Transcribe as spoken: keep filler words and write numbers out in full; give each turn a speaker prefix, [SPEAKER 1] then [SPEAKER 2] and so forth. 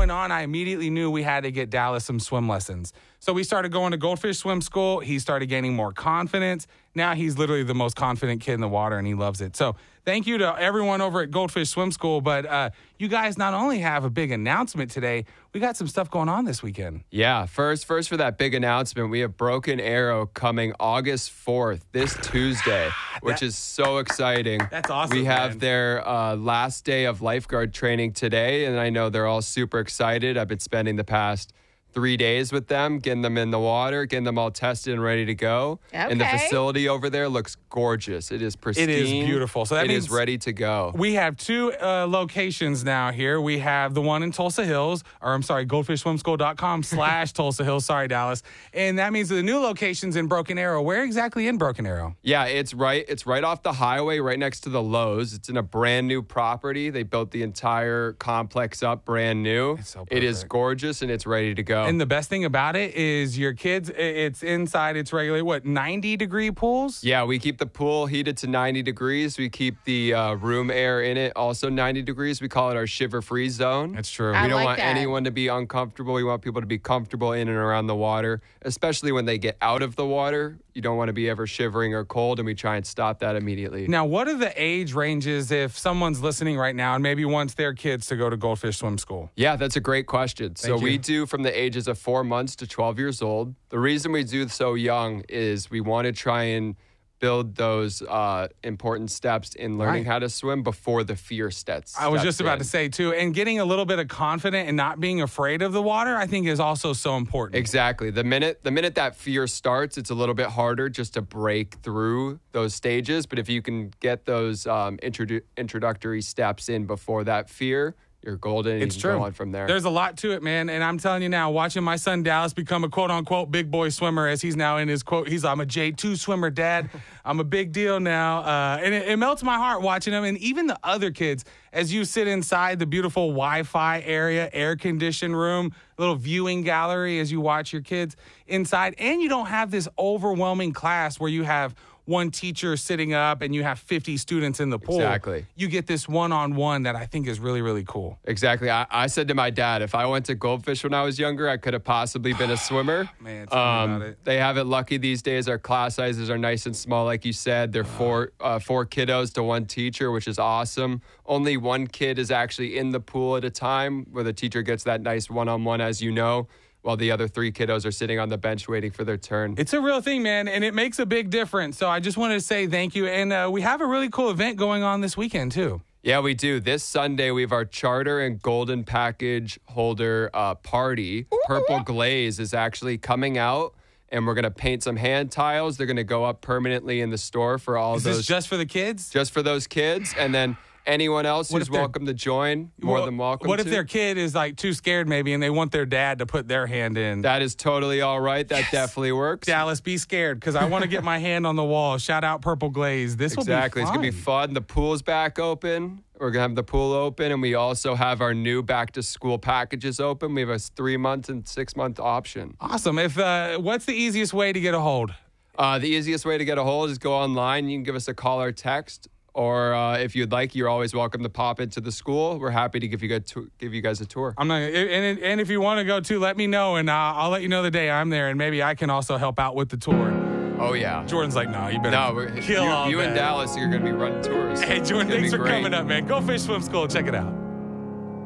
[SPEAKER 1] going on, I immediately knew we had to get Dallas some swim lessons. So we started going to Goldfish Swim School. He started gaining more confidence. Now he's literally the most confident kid in the water, and he loves it. So thank you to everyone over at Goldfish Swim School. But uh, you guys not only have a big announcement today, we got some stuff going on this weekend.
[SPEAKER 2] Yeah, first, first for that big announcement, we have Broken Arrow coming August fourth, this Tuesday, which
[SPEAKER 1] that,
[SPEAKER 2] is so exciting.
[SPEAKER 1] That's awesome.
[SPEAKER 2] We have
[SPEAKER 1] man.
[SPEAKER 2] their uh, last day of lifeguard training today, and I know they're all super excited. I've been spending the past three days with them, getting them in the water, getting them all tested and ready to go.
[SPEAKER 3] Okay.
[SPEAKER 2] And the facility over there looks gorgeous. It is pristine.
[SPEAKER 1] It is beautiful. So that
[SPEAKER 2] it
[SPEAKER 1] means
[SPEAKER 2] is ready to go.
[SPEAKER 1] We have two uh, locations now here. We have the one in Tulsa Hills, or I'm sorry, goldfishswimschool.com slash Tulsa Hills. Sorry, Dallas. And that means the new location's in Broken Arrow. Where exactly in Broken Arrow?
[SPEAKER 2] Yeah, it's right. It's right off the highway, right next to the Lowe's. It's in a brand new property. They built the entire complex up brand new.
[SPEAKER 1] It's so
[SPEAKER 2] it is
[SPEAKER 1] perfect.
[SPEAKER 2] gorgeous, and it's ready to go.
[SPEAKER 1] And the best thing about it is your kids, it's inside, it's regular, what, ninety degree pools?
[SPEAKER 2] Yeah, we keep the pool heated to ninety degrees. We keep the uh, room air in it also ninety degrees. We call it our shiver-free zone.
[SPEAKER 1] That's true.
[SPEAKER 3] I
[SPEAKER 2] We don't
[SPEAKER 3] like
[SPEAKER 2] want
[SPEAKER 3] that.
[SPEAKER 2] anyone to be uncomfortable. We want people to be comfortable in and around the water, especially when they get out of the water. You don't want to be ever shivering or cold, and we try and stop that immediately.
[SPEAKER 1] Now, what are the age ranges if someone's listening right now and maybe wants their kids to go to Goldfish Swim School?
[SPEAKER 2] Yeah, that's a great question. so
[SPEAKER 1] Thank you.
[SPEAKER 2] we do from the ages of four months to twelve years old. The reason we do so young is we want to try and build those uh, important steps in learning
[SPEAKER 1] Right.
[SPEAKER 2] how to swim before the fear steps.
[SPEAKER 1] I was
[SPEAKER 2] steps
[SPEAKER 1] just about
[SPEAKER 2] in.
[SPEAKER 1] to say, too, and getting a little bit of confident and not being afraid of the water, I think is also so important.
[SPEAKER 2] Exactly. The minute the minute that fear starts, it's a little bit harder just to break through those stages. But if you can get those um, introdu- introductory steps in before that fear, you're golden. And
[SPEAKER 1] It's
[SPEAKER 2] you
[SPEAKER 1] true.
[SPEAKER 2] can go on from there.
[SPEAKER 1] There's a lot to it, man. And I'm telling you now, watching my son Dallas become a quote unquote big boy swimmer, as he's now in his quote, he's, I'm a J two swimmer, Dad. I'm a big deal now. Uh, and it, it melts my heart watching him. And even the other kids, as you sit inside the beautiful Wi-Fi area, air conditioned room, little viewing gallery as you watch your kids inside. And you don't have this overwhelming class where you have one teacher sitting up and you have fifty students in the pool.
[SPEAKER 2] Exactly.
[SPEAKER 1] You get this one-on-one that I think is really, really cool.
[SPEAKER 2] Exactly. I, I said to my dad, if I went to Goldfish when I was younger, I could have possibly been a swimmer.
[SPEAKER 1] Man, tell me about it.
[SPEAKER 2] They have it lucky these days. Our class sizes are nice and small, like you said. They're four uh, four kiddos to one teacher, which is awesome. Only one kid is actually in the pool at a time, where the teacher gets that nice one-on-one, as you know, while the other three kiddos are sitting on the bench waiting for their turn.
[SPEAKER 1] It's a real thing, man, and it makes a big difference. So I just wanted to say thank you. And uh, we have a really cool event going on this weekend, too.
[SPEAKER 2] Yeah, we do. This Sunday, we have our charter and golden package holder uh, party. Purple Glaze is actually coming out, and we're going to paint some hand tiles. They're going to go up permanently in the store for all
[SPEAKER 1] Is
[SPEAKER 2] those.
[SPEAKER 1] this just for the kids?
[SPEAKER 2] just for those kids. And then anyone else
[SPEAKER 1] What
[SPEAKER 2] who's
[SPEAKER 1] if they're-
[SPEAKER 2] welcome to join, more
[SPEAKER 1] Well,
[SPEAKER 2] than welcome
[SPEAKER 1] What if
[SPEAKER 2] to.
[SPEAKER 1] their kid is like too scared maybe and they want their dad to put their hand in?
[SPEAKER 2] That is totally all right. That definitely works.
[SPEAKER 1] Dallas, be scared because I want to get my hand on the wall. Shout out Purple Glaze. This
[SPEAKER 2] Exactly.
[SPEAKER 1] will
[SPEAKER 2] It's
[SPEAKER 1] be fun.
[SPEAKER 2] going to be fun. The pool's back open. We're going to have the pool open, and we also have our new back-to-school packages open. We have a three-month and six-month option.
[SPEAKER 1] Awesome. If uh, what's the easiest way to get a hold?
[SPEAKER 2] Uh, the easiest way to get a hold is go online. You can give us a call or text. Or uh, if you'd like, you're always welcome to pop into the school. We're happy to give you guys, to- give you guys a tour.
[SPEAKER 1] I'm not, and and if you want to go too, let me know, and uh, I'll let you know the day I'm there, and maybe I can also help out with the tour.
[SPEAKER 2] Oh, yeah.
[SPEAKER 1] Jordan's like, no, you better
[SPEAKER 2] No, we're,
[SPEAKER 1] kill
[SPEAKER 2] you,
[SPEAKER 1] all
[SPEAKER 2] you and
[SPEAKER 1] that.
[SPEAKER 2] Dallas, you're going to be running tours.
[SPEAKER 1] Hey, Jordan,
[SPEAKER 2] It's gonna
[SPEAKER 1] thanks
[SPEAKER 2] be
[SPEAKER 1] for
[SPEAKER 2] great.
[SPEAKER 1] coming up, man. Go Fish Swim School. Check it out.